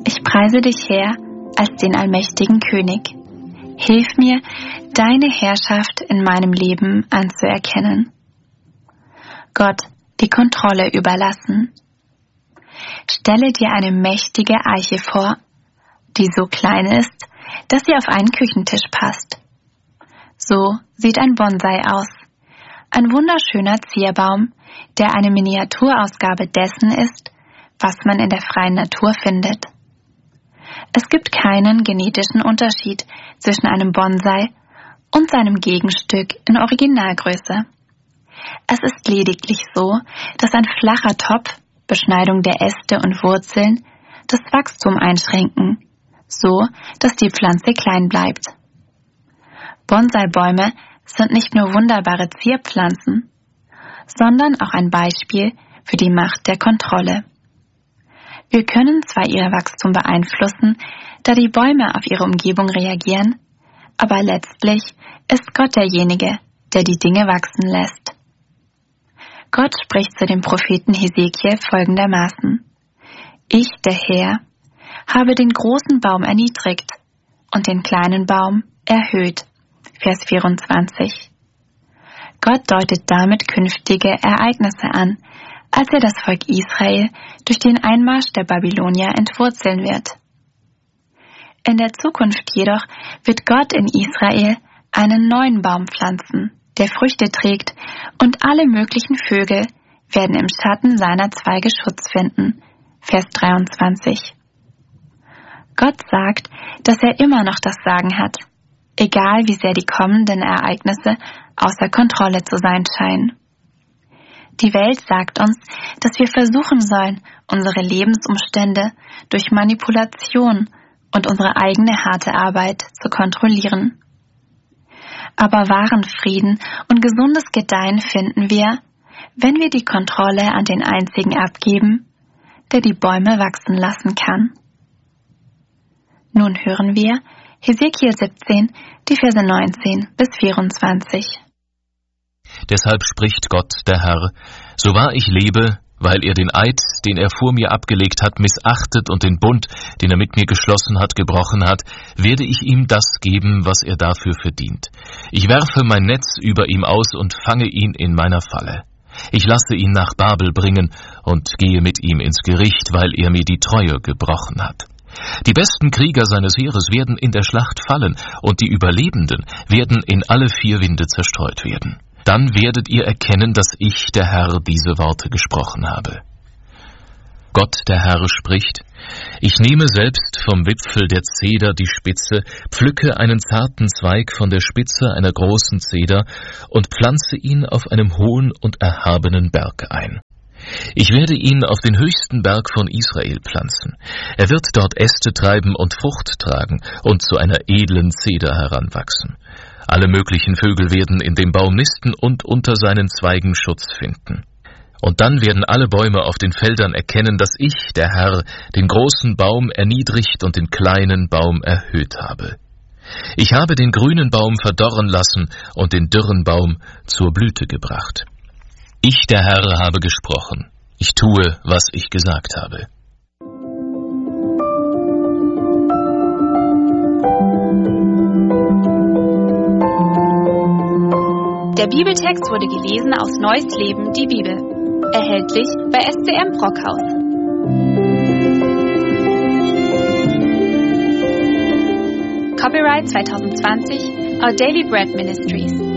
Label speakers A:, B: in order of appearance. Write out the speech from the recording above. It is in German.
A: Ich preise dich, Herr, als den allmächtigen König. Hilf mir, deine Herrschaft in meinem Leben anzuerkennen. Gott die Kontrolle überlassen. Stelle dir eine mächtige Eiche vor, die so klein ist, dass sie auf einen Küchentisch passt. So sieht ein Bonsai aus. Ein wunderschöner Zierbaum, der eine Miniaturausgabe dessen ist, was man in der freien Natur findet. Es gibt keinen genetischen Unterschied zwischen einem Bonsai und seinem Gegenstück in Originalgröße. Es ist lediglich so, dass ein flacher Topf, Beschneidung der Äste und Wurzeln, das Wachstum einschränken, so dass die Pflanze klein bleibt. Bonsai-Bäume sind nicht nur wunderbare Zierpflanzen, sondern auch ein Beispiel für die Macht der Kontrolle. Wir können zwar ihr Wachstum beeinflussen, da die Bäume auf ihre Umgebung reagieren, aber letztlich ist Gott derjenige, der die Dinge wachsen lässt. Gott spricht zu dem Propheten Hesekiel folgendermaßen: Ich, der Herr, habe den großen Baum erniedrigt und den kleinen Baum erhöht. Vers 24. Gott deutet damit künftige Ereignisse an, als er das Volk Israel durch den Einmarsch der Babylonier entwurzeln wird. In der Zukunft jedoch wird Gott in Israel einen neuen Baum pflanzen, der Früchte trägt, und alle möglichen Vögel werden im Schatten seiner Zweige Schutz finden. Vers 23. Gott sagt, dass er immer noch das Sagen hat, egal wie sehr die kommenden Ereignisse außer Kontrolle zu sein scheinen. Die Welt sagt uns, dass wir versuchen sollen, unsere Lebensumstände durch Manipulation und unsere eigene harte Arbeit zu kontrollieren. Aber wahren Frieden und gesundes Gedeihen finden wir, wenn wir die Kontrolle an den Einzigen abgeben, der die Bäume wachsen lassen kann. Nun hören wir Hesekiel 17, die Verse 19 bis 24.
B: Deshalb spricht Gott, der Herr: So wahr ich lebe, weil er den Eid, den er vor mir abgelegt hat, missachtet und den Bund, den er mit mir geschlossen hat, gebrochen hat, werde ich ihm das geben, was er dafür verdient. Ich werfe mein Netz über ihm aus und fange ihn in meiner Falle. Ich lasse ihn nach Babel bringen und gehe mit ihm ins Gericht, weil er mir die Treue gebrochen hat. Die besten Krieger seines Heeres werden in der Schlacht fallen, und die Überlebenden werden in alle 4 Winde zerstreut werden. Dann werdet ihr erkennen, dass ich, der Herr, diese Worte gesprochen habe. Gott, der Herr, spricht: Ich nehme selbst vom Wipfel der Zeder die Spitze, pflücke einen zarten Zweig von der Spitze einer großen Zeder und pflanze ihn auf einem hohen und erhabenen Berg ein. Ich werde ihn auf den höchsten Berg von Israel pflanzen. Er wird dort Äste treiben und Frucht tragen und zu einer edlen Zeder heranwachsen. Alle möglichen Vögel werden in dem Baum nisten und unter seinen Zweigen Schutz finden. Und dann werden alle Bäume auf den Feldern erkennen, dass ich, der Herr, den großen Baum erniedrigt und den kleinen Baum erhöht habe. Ich habe den grünen Baum verdorren lassen und den dürren Baum zur Blüte gebracht. Ich, der Herr, habe gesprochen. Ich tue, was ich gesagt habe.
A: Der Bibeltext wurde gelesen aus Neues Leben, die Bibel. Erhältlich bei SCM Brockhaus. Copyright 2020, Our Daily Bread Ministries.